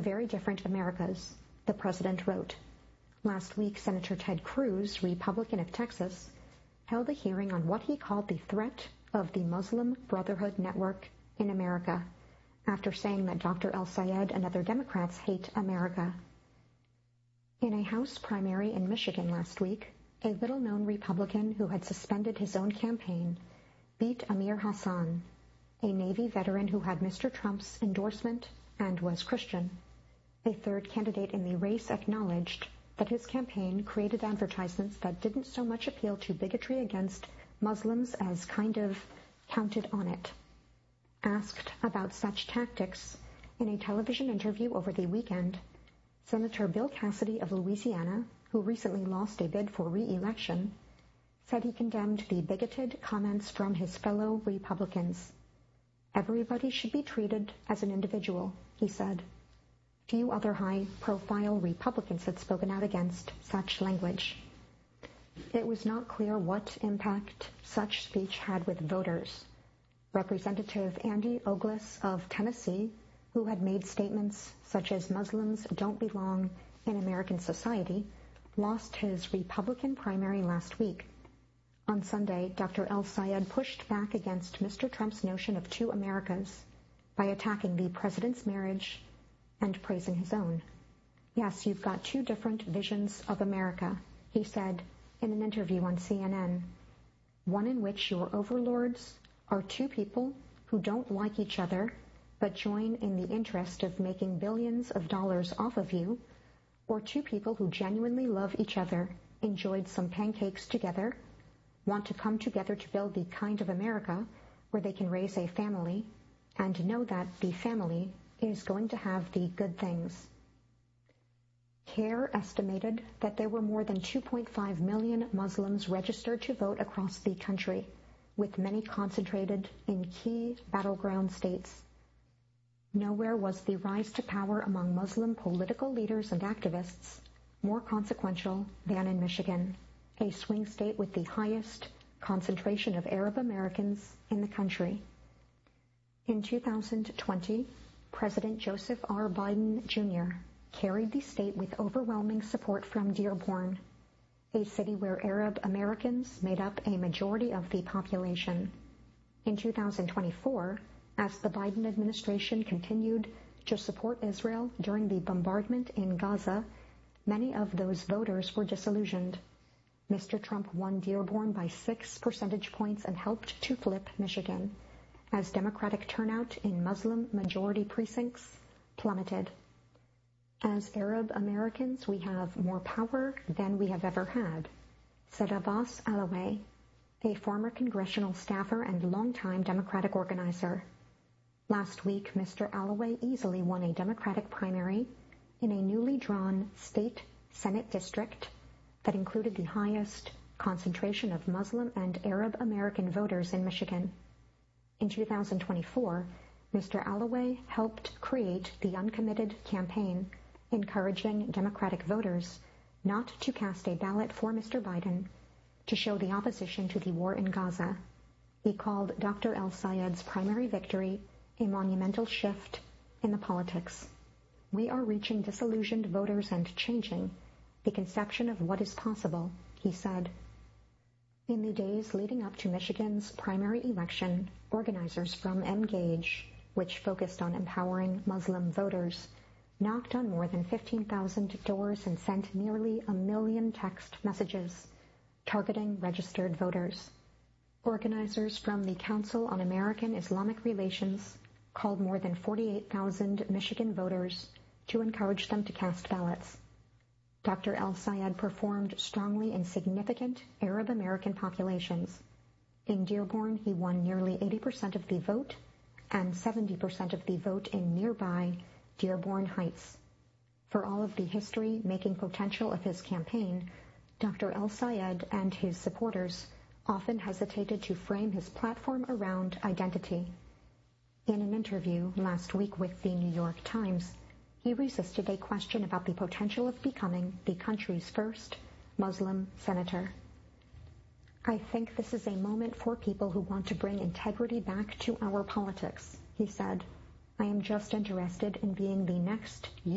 very different Americas, the president wrote. Last week, Senator Ted Cruz, Republican of Texas, held a hearing on what he called the threat of the Muslim Brotherhood Network in America, after saying that Dr. El-Sayed and other Democrats hate America. In a House primary in Michigan last week, a little-known Republican who had suspended his own campaign beat Amir Hassan, a Navy veteran who had Mr. Trump's endorsement and was Christian. A third candidate in the race acknowledged that his campaign created advertisements that didn't so much appeal to bigotry against Muslims as kind of counted on it. Asked about such tactics in a television interview over the weekend, Senator Bill Cassidy of Louisiana, who recently lost a bid for re-election, said he condemned the bigoted comments from his fellow Republicans. Everybody should be treated as an individual, he said. Few other high-profile Republicans had spoken out against such language. It was not clear what impact such speech had with voters. Representative Andy Ogles of Tennessee, who had made statements such as Muslims don't belong in American society, lost his Republican primary last week. On Sunday, Dr. El-Sayed pushed back against Mr. Trump's notion of two Americas by attacking the president's marriage and praising his own. Yes, you've got two different visions of America, he said in an interview on CNN. One in which your overlords are two people who don't like each other but join in the interest of making billions of dollars off of you, or two people who genuinely love each other, enjoyed some pancakes together, want to come together to build the kind of America where they can raise a family and know that the family is going to have the good things. CAIR estimated that there were more than 2.5 million Muslims registered to vote across the country, with many concentrated in key battleground states. Nowhere was the rise to power among Muslim political leaders and activists more consequential than in Michigan, a swing state with the highest concentration of Arab Americans in the country. In 2020, President Joseph R. Biden, Jr. carried the state with overwhelming support from Dearborn, a city where Arab Americans made up a majority of the population. In 2024, as the Biden administration continued to support Israel during the bombardment in Gaza, many of those voters were disillusioned. Mr. Trump won Dearborn by 6 percentage points and helped to flip Michigan, as Democratic turnout in Muslim-majority precincts plummeted. As Arab Americans, we have more power than we have ever had, said Abbas Alaway, a former congressional staffer and longtime Democratic organizer. Last week, Mr. Alaway easily won a Democratic primary in a newly drawn state Senate district that included the highest concentration of Muslim and Arab American voters in Michigan. In 2024, Mr. Alaway helped create the Uncommitted campaign, encouraging Democratic voters not to cast a ballot for Mr. Biden to show the opposition to the war in Gaza. He called Dr. El-Sayed's primary victory a monumental shift in the politics. We are reaching disillusioned voters and changing the conception of what is possible, he said. In the days leading up to Michigan's primary election, organizers from Engage, which focused on empowering Muslim voters, knocked on more than 15,000 doors and sent nearly 1 million text messages targeting registered voters. Organizers from the Council on American Islamic Relations called more than 48,000 Michigan voters to encourage them to cast ballots. Dr. El-Sayed performed strongly in significant Arab American populations. In Dearborn, he won nearly 80% of the vote and 70% of the vote in nearby Dearborn Heights. For all of the history-making potential of his campaign, Dr. El-Sayed and his supporters often hesitated to frame his platform around identity. In an interview last week with the New York Times, he resisted a question about the potential of becoming the country's first Muslim senator. I think this is a moment for people who want to bring integrity back to our politics, he said. I am just interested in being the next